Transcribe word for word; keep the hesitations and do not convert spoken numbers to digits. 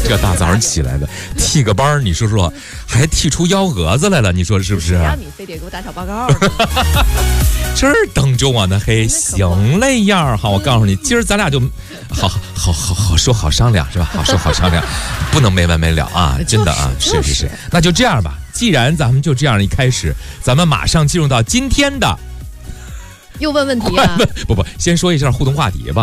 这大早上起来的，剃个班，你说说，还剃出幺蛾子来了，你说是不是？ 呀，你非得给我打小报告。 这儿等着我呢，嘿，行嘞样儿，好，我告诉你，今儿咱俩就好好好好说好商量是吧？好说好商量，不能没完没了啊，真的啊，是是是，那就这样吧。既然咱们就这样一开始，咱们马上进入到今天的。 又问问题啊？ 不不，先说一下互动话题吧。